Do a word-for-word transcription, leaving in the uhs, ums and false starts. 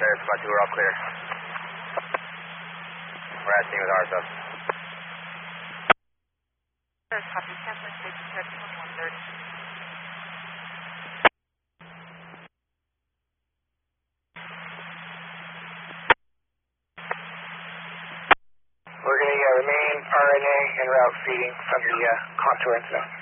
there, spot two, we're all clear. We're at scene with R S F. Copy, cancel station check one thirty. We're going to uh, remain R N A en route feeding from the uh, contour incident.